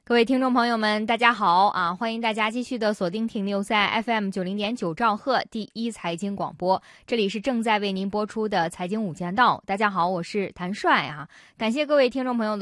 各位听众朋友们，大家好啊！欢迎大家继续的锁定听牛赛 FM90.9兆赫第一财经广播，这里是正在为您播出的财经午间道。大家好，我是谭帅啊！感谢各位听众朋友的